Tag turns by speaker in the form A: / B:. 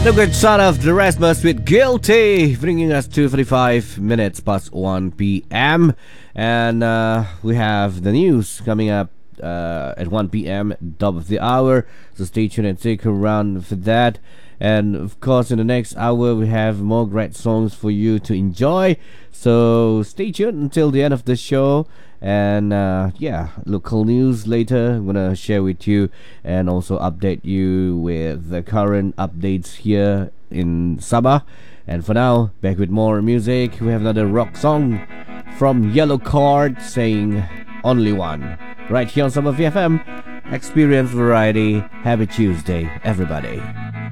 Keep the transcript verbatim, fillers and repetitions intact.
A: The good son of the Rasmus with Guilty, bringing us to thirty-five minutes past one p m. And uh, we have the news coming up uh, at one p m, top of the hour. So stay tuned and stick around for that. And of course, in the next hour, we have more great songs for you to enjoy. So stay tuned until the end of the show. And uh, yeah, local news later I'm gonna share with you and also update you with the current updates here in Sabah. And for now, back with more music. We have another rock song from Yellow Card saying Only One, right here on Sabah V F M. Experience variety. Happy Tuesday, everybody.